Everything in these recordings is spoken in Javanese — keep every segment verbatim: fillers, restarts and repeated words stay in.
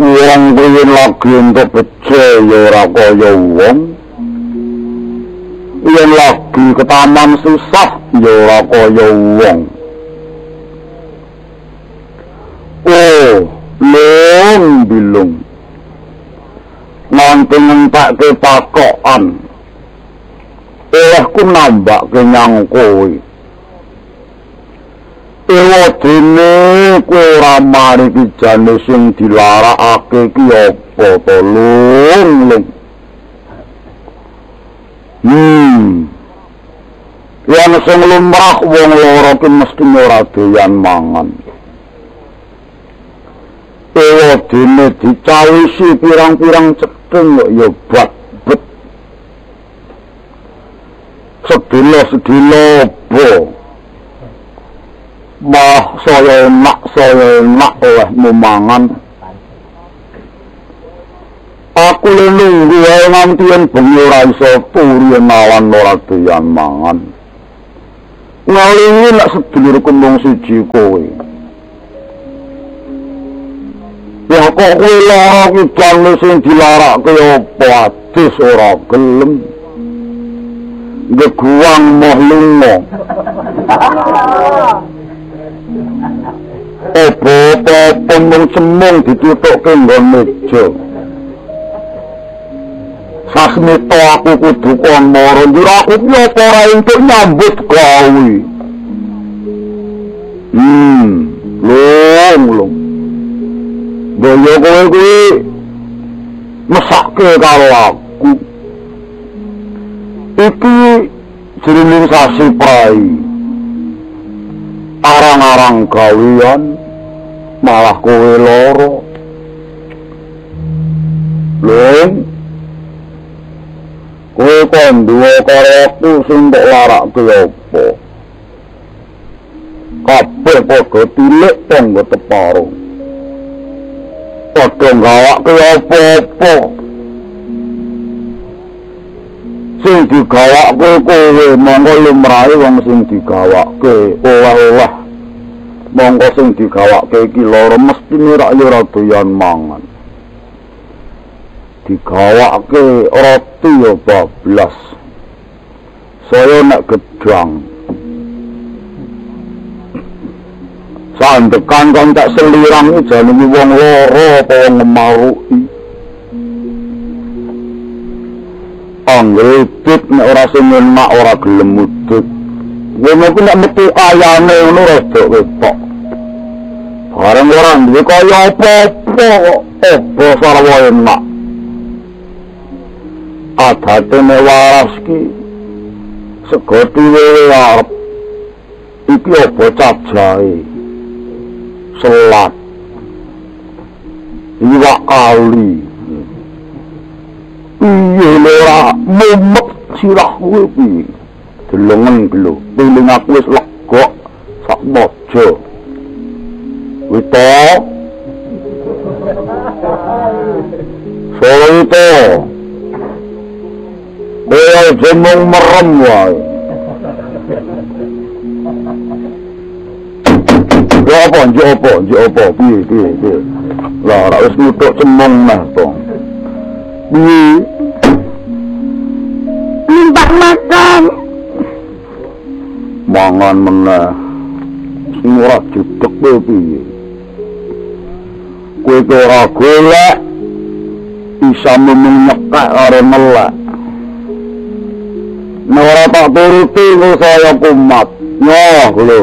Wong kuwi lagi entuk bejo ya ora kaya wong. Yen lagi ke taman susah ya ora kaya wong. Oh, lung bilung. Nanti ngentekke pakokan. Olehku nambake nyang kowe. Ewa dene kowe ora mari kijane sing dilarakake ki apa to lung lung. Hmm. Yang sing lumrah wong loro ki mesti ora doyan mangan. Ewa dene dicawisi pirang-pirang cethung kok ya bat-bet. Sedilo-sedilo bo. Bah saya enak, saya enak oleh memangan. Aku le nunggu wae nganti yen bengi ora iso turu yen awan ora doyan mangan. Ngalingi nek sedulurku mung siji kowe. Ya kok kowe lara ki jane sing dilarake apa adus ora gelem. Geguang moh lunga. Apa pemung semung ditutukke nggon meja. Sasmita aku kudu kon mara njur aku ki apa ora entuk nyambut gawe. Hmm, lung lung. Boyo kowe kuwi mesake karo aku. Iki jroning sasi prai. Arang-arang gawean malah kowe loro. Lung kowe kon duwe karo aku sing mbok larake apa? Kabeh padha tilik tangga teparo. Padha gawake apa-apa. Sing digawake kowe monggo lumrahe wong sing digawake oleh-oleh. Monggo sing digawake iki loro mesti ora ora doyan mangan. Digawake roti ya bablas. Saya nek gedang. Sandekan kan tak selirang jenenge wong loro apa wong ngemaruki. Anggepit nek ora sing enak ora gelem mudhut. Wong ku nek metu ayane ngono rada ketok. Bareng ora duwe kaya apa-apa apa sarwa enak. Adatene waras ki sego tuwe arep iki apa cajahe selat iwak kali iya ora mumet sirah kowe piye delengen lho piling aku wis lega sak mojo wis to sore to kowe jeneng merem wae ya apa njuk apa njuk apa piye piye piye lah ora wis nutuk cemong nah to piye minta makan mangan meneh sing ora judeg piye kowe ora golek bisa menyekak karo melek ora tak turuti saya kumat nyoh lho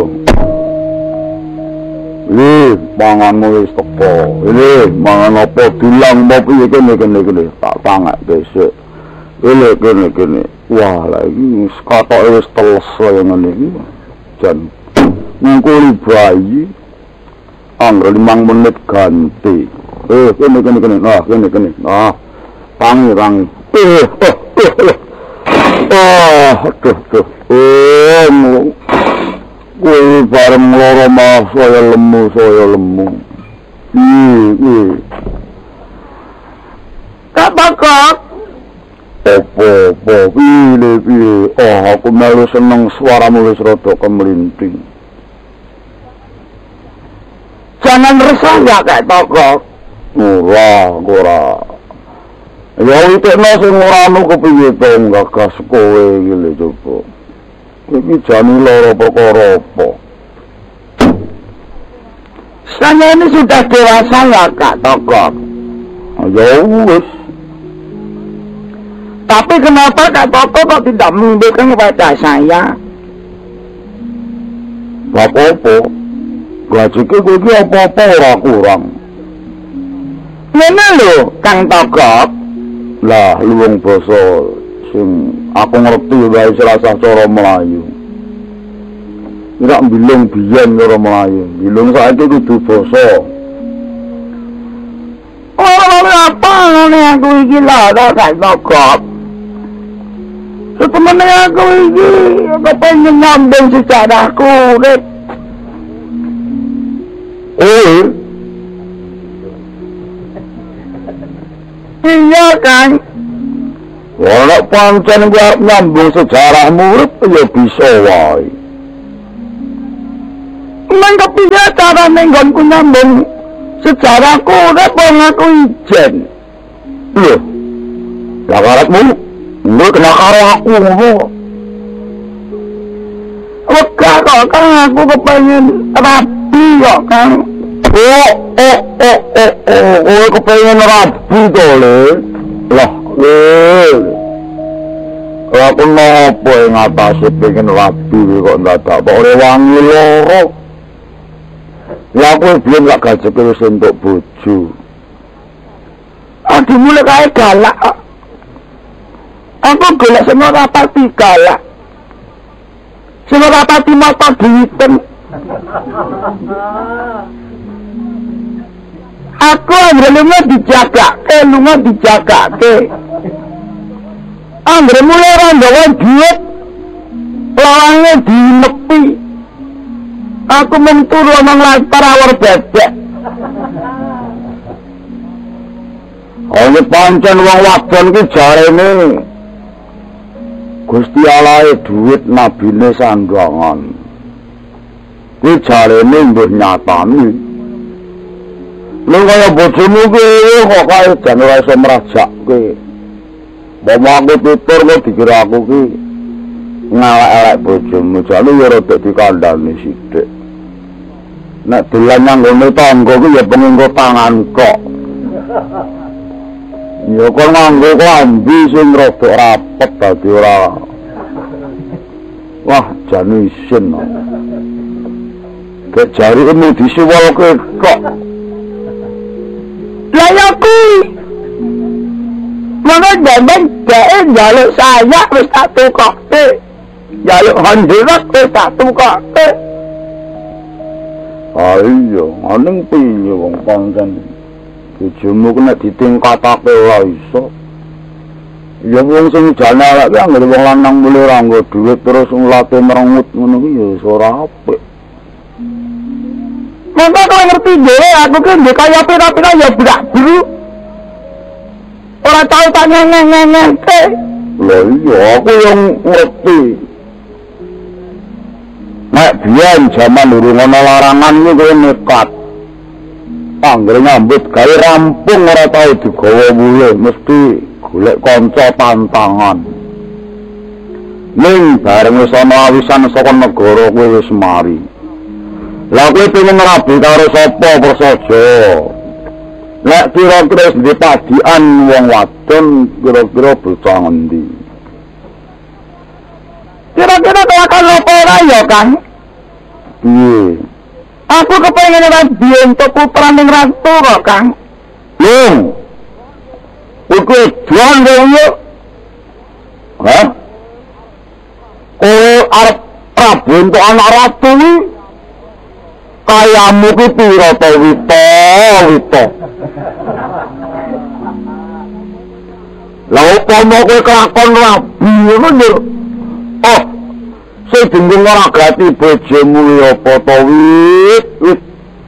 Ini manganmu wis teko. Ini mangan apa bilang mau piye kene kene kene tak tangak besok. Ini kene kene. Wah, lagi katoke wis teles kaya ngene iki. Jan ngungkuli bayi anggar limang menit ganti. Eh, kene kene kene. Nah, kene kene. Nah, tangi tangi. Eh, eh, eh. Ah, aduh, aduh. Eh, kowe bareng loro mah saya lemu saya lemu iya kapakok apa-apa piye-piye oh aku melu seneng suaramu wis rada kemelinting jangan resah ya Kak Tokok Ora, ora. Ya witekno sing ora anu kepiye to gagas kowe iki lho coba. Iki jane lara perkara apa? Saya ini sudah dewasa ya Kak Toko. Ya wis. Tapi kenapa Kak Toko kok tidak menunjukkan kepada saya? Gak apa-apa. Gajiku iki apa-apa ora kurang. Ngene lho Kang Toko. Lah luwung basa sing aku ngerti wae selasa cara Melayu. Ora bilung biyen cara Melayu. Bilung saiki kudu basa. Ora apa ngene aku iki lara Kang Toko. Setemene aku iki kepengin nyambung sejarahku urip. Eh. Iya kan? Ora pancen gua nyambung sejarah urip ya bisa wae. Men kepiye carane nggonku nyambung sejarahku urip wong aku ijen. Lho. Lah karepmu lu kena karo aku ngono. Wega kok kan aku kepengen rapi kok kan. Oh, oh, oh, oh, oh, oh, kepengen rapi to le. Lah, le. Aku nopo yang ngatasi pengen rapi kok ndadak kok ora wangi loro. Lah aku biyen lak gajek wis entuk bojo. Adi mulai kae galak. Aku golek semua rapati galak. Semua rapati mata duiten. Aku anggere lunga dijagake, lunga dijagake. Anggere mulai ora nggawa duit. Lawange dinepi. Aku mung turu nang lantar awar bebek. Ono pancen wong wadon ki jarene Gusti Allah duit nabine sandhangan. Kuwi jarene mbuh nyatani. Lha kaya bojomu ki kok kaya jan ora iso merajakke. Bapak aku tutur kok dikira aku ki ngelek-elek bojomu, jane ya rada dikandani sithik. Nek dolan nang ngene tangga ki ya penginggo tangan kok. Ya kok nganggo klambi sing rada rapet dadi ora. Wah, jane isin. Ke jarine disuwulke kok. Lah ya kuwi. Mana jaman gae njaluk saya wis tak tukokke. Njaluk handirat wis tak tukokke. Ayo, aning piye wong pancen. Bojomu kena ditingkatake ora iso. Ya wong sing jane elek ki anggere wong lanang mulih ora nggo dhuwit terus nglate merengut ngono ki ya ora apik. Monggo kowe ngerti dhewe aku ki ndek kaya pira-pira ya blak biru. Ora tau tak ngeng-ngeng-ngengke. Lha iya aku yang ngerti. Nek biyen jaman urung ana larangan iki kowe nekat. Anggere nyambut gawe rampung ora tau digawa mulih, mesti golek kanca tantangan. Ning bareng wis ana awisan saka negara kowe wis mari. Lah kowe pengen rabi karo sapa prasaja? Nek kira-kira di padian wong wadon kira-kira bocah ngendi? Kira-kira kelakuan apa ora ya, Kang? Piye? Aku kepengen rabi untuk putra ning ratu kok, Kang. Lho. Iku juan yo. Hah? Oh, arep rabi untuk anak ratu iki. Kayamu ki pira to wito, wito. Lah upama kowe kelakon rabi ngono lho. Oh, sing dingin ora gati bojomu apa to wit, wit.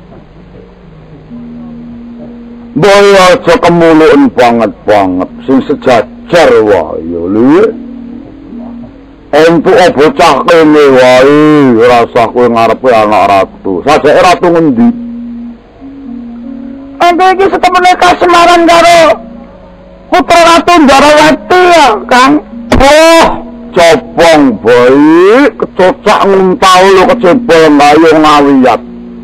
Boyo aja kemulukan banget-banget sing sejajar wae yo lho. Entuk bocah kene wae ora usah kowe ngarepe anak ratu. Sajake ratu ngendi? kowe iki setemene kasemaran karo putra Ratu Ndarawati ya, Kang. Oh, copong baik, kecocak nguntau lo kecebol ngayung ngawiyat.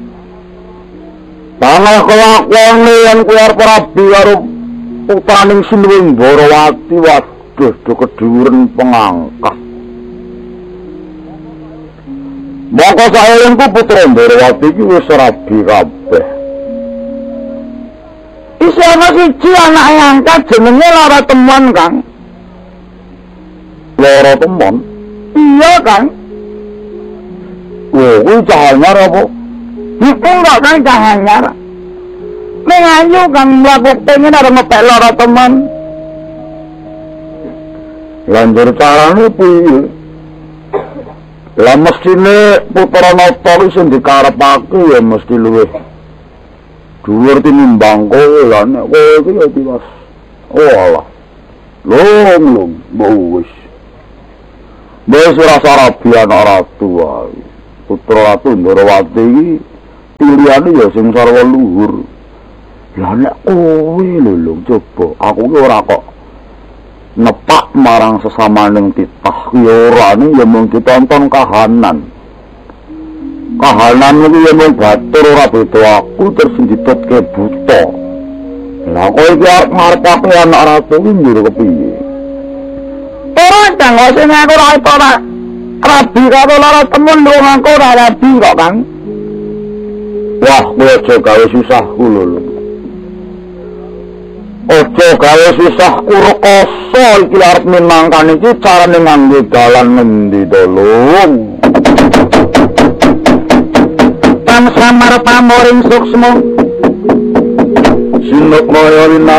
Tanggal kelakuane yang kowe arep rabi karo putraning Sinuwun Ndarawati, waduh do keduren pengangkat. Mongko sayengku putra Ndarawati iki wis rabi kabeh. Isi ana siji anak angkat jenenge Lara Temon, Kang. Lara Temon? Iya, Kang. Wah, kuwi cah anyar apa? Heeh, kok Kang cah anyar. Ning ayu Kang mlaku pengen arep ngepek Lara Temon. Lanjur carane piye? Lah mestine putra nata iki sing dikarepake ya mesti luwih dhuwur tinimbang kowe lah nek kowe iki ya tiwas. Oh alah. Lung lung wis. Wis ora sarabi anak ratu wae. Putra Ratu Ndarawati iki pilihane ya sing sarwa luhur. Lah nek kowe lho lung coba aku ki ora kok nepak marang sesamaning titah ki ora ning ya mung ditonton kahanan. Kahanan iki ya mung batur ora beda aku terus ditutke buta. Lah kowe iki arep ngarepake anak ratu ki njur kepiye? Ora Kang, sing aku ora ora rabi karo Lara Temon lho aku ora rabi kok, Kang. Wah, kowe aja gawe susahku lho. Ojo gawe susahku rekoso iki arep minangkan iki carane nganggo dalan ngendi to, Lung? Tan samar pamoring suksma sinuk moyo